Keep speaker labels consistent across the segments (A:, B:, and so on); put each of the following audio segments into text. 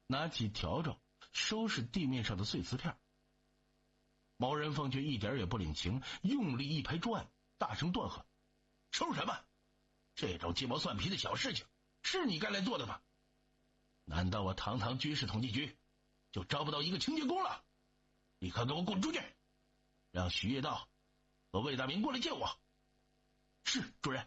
A: 拿起笤帚收拾地面上的碎瓷片。毛人凤却一点也不领情，用力一拍桌案，大声断喝：“收拾什么？这种鸡毛蒜皮的小事情是你该来做的吗？难道我堂堂军事统计局就招不到一个清洁工了？立刻给我滚出去，让徐业道和魏大明过来见我。”“是，主任。”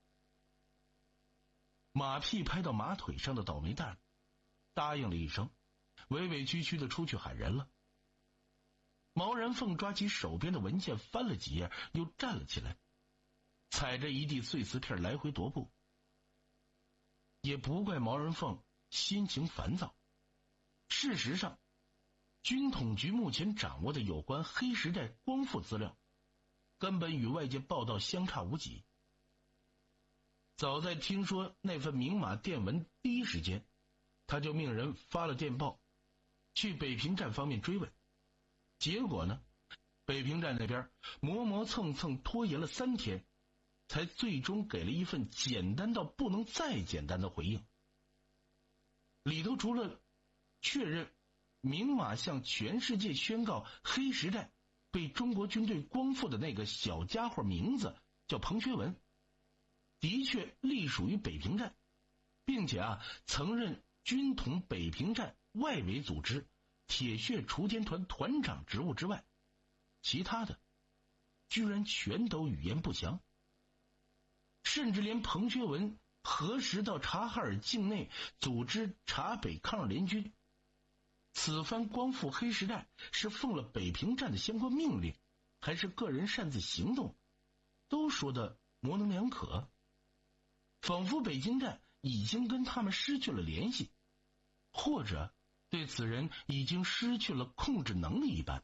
A: 马屁拍到马腿上的倒霉蛋答应了一声，委委屈屈的出去喊人了。毛人凤抓起手边的文件翻了几页，又站了起来，踩着一地碎瓷片来回踱步。也不怪毛人凤心情烦躁，事实上军统局目前掌握的有关黑时代光复资料根本与外界报道相差无几。早在听说那份明码电文第一时间，他就命人发了电报去北平站方面追问。结果呢，北平站那边磨磨蹭蹭拖延了3天，才最终给了一份简单到不能再简单的回应。里头除了确认明码向全世界宣告黑时代被中国军队光复的那个小家伙名字叫彭学文，的确隶属于北平站，并且曾任军统北平站外围组织铁血锄奸团团长职务之外，其他的居然全都语言不详。甚至连彭学文何时到察哈尔境内组织察北抗日联军，此番光复黑时代是奉了北平站的相关命令，还是个人擅自行动，都说的模棱两可，仿佛北京站已经跟他们失去了联系，或者对此人已经失去了控制能力一般。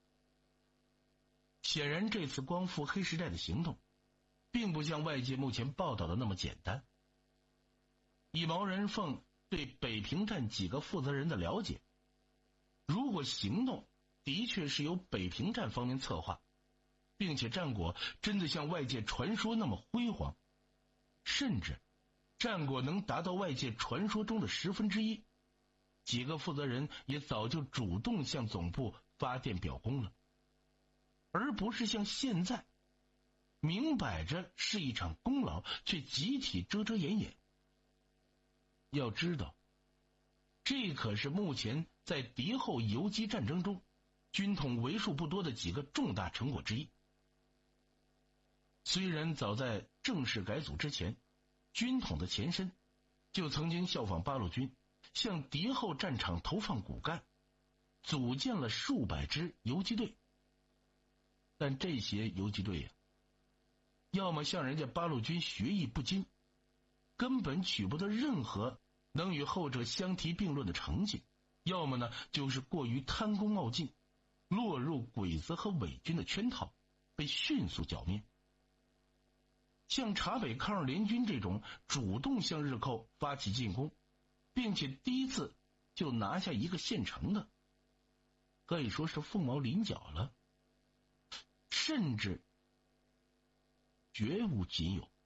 A: 显然这次光复黑时代的行动并不像外界目前报道的那么简单。以毛人凤对北平站几个负责人的了解，如果行动的确是由北平站方面策划，并且战果真的像外界传说那么辉煌，甚至战果能达到外界传说中的1/10，几个负责人也早就主动向总部发电表功了，而不是像现在明摆着是一场功劳，却集体遮遮掩掩。要知道，这可是目前在敌后游击战争中军统为数不多的几个重大成果之一。虽然早在正式改组之前，军统的前身就曾经效仿八路军向敌后战场投放骨干，组建了数百支游击队，但这些游击队要么向人家八路军学艺不精，根本取不得任何能与后者相提并论的成绩，要么呢就是过于贪功傲进，落入鬼子和伪军的圈套，被迅速剿灭。像察北抗日联军这种主动向日寇发起进攻，并且第一次就拿下一个县城的，可以说是凤毛麟角了，甚至绝无仅有。